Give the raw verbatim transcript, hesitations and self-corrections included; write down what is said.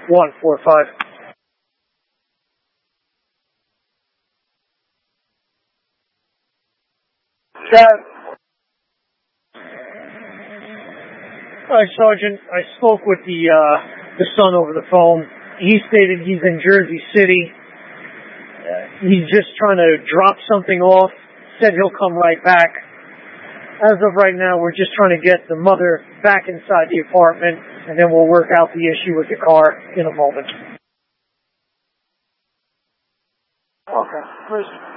one four five. Chad. Hi, Sergeant. I spoke with the uh, the son over the phone. He stated he's in Jersey City. Uh, he's just trying to drop something off. Said he'll come right back. As of right now, we're just trying to get the mother back inside the apartment, and then we'll work out the issue with the car in a moment. Okay. Chris.